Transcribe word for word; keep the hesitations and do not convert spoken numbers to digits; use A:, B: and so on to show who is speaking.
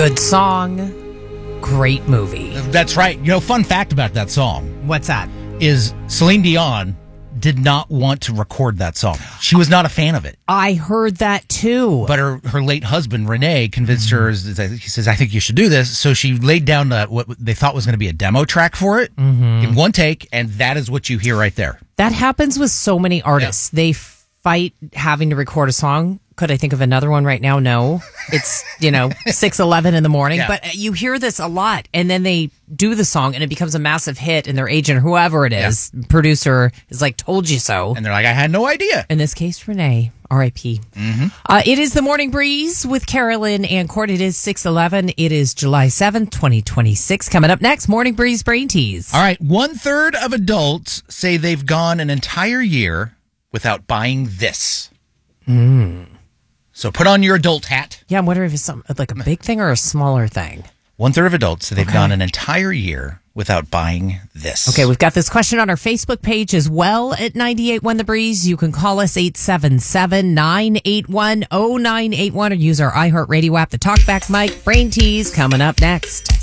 A: Good song, great movie.
B: That's right. You know, fun fact about that song.
A: What's that?
B: Is Celine Dion did not want to record that song. She was not a fan of it.
A: I heard that too.
B: But her, her late husband, Rene, convinced mm-hmm. her, he says, I think you should do this. So she laid down the, what they thought was going to be a demo track for it mm-hmm. in one take, and that is what you hear right there.
A: That happens with so many artists. Yeah. They fight having to record a song. Could I think of another one right now? No. It's, you know, six eleven in the morning. Yeah. But you hear this a lot. And then they do the song and it becomes a massive hit. And their agent, whoever it is, yeah. producer, is like, told you so.
B: And they're like, I had no idea.
A: In this case, Renee, R I P Mm-hmm. Uh, it is the Morning Breeze with Carolyn and Court. It is six eleven. It is July seventh, twenty twenty-six. Coming up next, Morning Breeze Brain Tease.
B: All right. One third of adults say they've gone an entire year without buying this.
A: Hmm.
B: So put on your adult hat.
A: Yeah, I'm wondering if it's some, like a big thing or a smaller thing.
B: One third of adults say they've okay. gone an entire year without buying this.
A: Okay, we've got this question on our Facebook page as well at ninety-eight one The Breeze. You can call us eight seven seven, nine eight one, zero nine eight one or use our iHeartRadio app. The Talkback Mike Brain Tease coming up next.